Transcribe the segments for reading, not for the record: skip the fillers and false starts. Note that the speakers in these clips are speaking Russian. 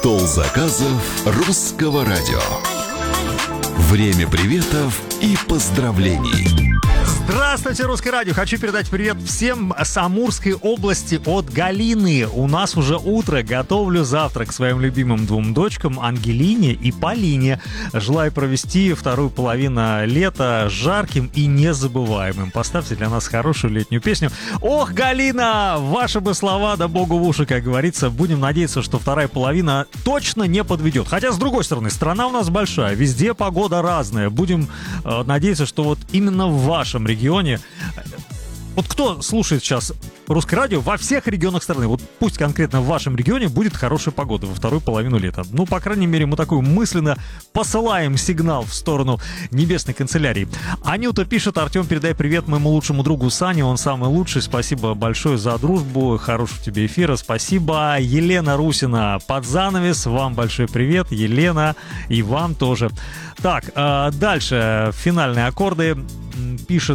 Стол заказов русского радио. Время приветов и поздравлений. Здравствуйте, Русское радио! Хочу передать привет всем с Амурской области от Галины. У нас уже утро. Готовлю завтрак своим любимым двум дочкам Ангелине и Полине. Желаю провести вторую половину лета жарким и незабываемым. Поставьте для нас хорошую летнюю песню. Ох, Галина! Ваши бы слова, да богу в уши, как говорится. Будем надеяться, что вторая половина точно не подведет. Хотя, с другой стороны, страна у нас большая. Везде погода разная. Будем надеяться, что вот именно в вашем регионе. Вот кто слушает сейчас Русское радио во всех регионах страны, вот пусть конкретно в вашем регионе будет хорошая погода во вторую половину лета. Ну, по крайней мере, мы такой мысленно посылаем сигнал в сторону небесной канцелярии. Анюта пишет: Артем, передай привет моему лучшему другу Сане, он самый лучший, спасибо большое за дружбу, хорошего тебе эфира, спасибо. Елена Русина, под занавес, вам большой привет, Елена, и вам тоже. Так, дальше финальные аккорды. Пишет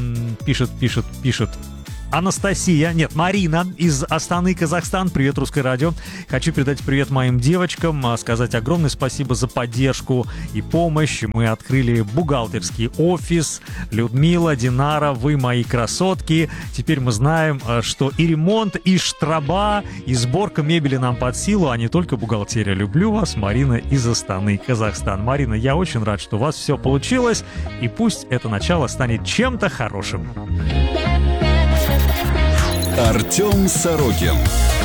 Марина из Астаны, Казахстан. Привет, Русское радио. Хочу передать привет моим девочкам, сказать огромное спасибо за поддержку и помощь. Мы открыли бухгалтерский офис. Людмила, Динара, вы мои красотки. Теперь мы знаем, что и ремонт, и штраба, и сборка мебели нам под силу, а не только бухгалтерия. Люблю вас, Марина из Астаны, Казахстан. Марина, я очень рад, что у вас все получилось, и пусть это начало станет чем-то хорошим. Артем Сорокин.